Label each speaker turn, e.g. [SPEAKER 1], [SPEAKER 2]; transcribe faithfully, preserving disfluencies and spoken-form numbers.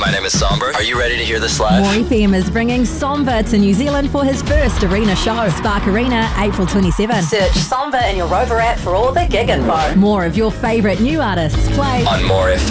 [SPEAKER 1] My name is Somber. Are you ready to hear this live?
[SPEAKER 2] More F M is bringing Somber to New Zealand for his first arena show. Spark Arena, April twenty-seventh. Search Somber in your Rover app for all the gig info. More of your favourite new artists play
[SPEAKER 1] on More F M.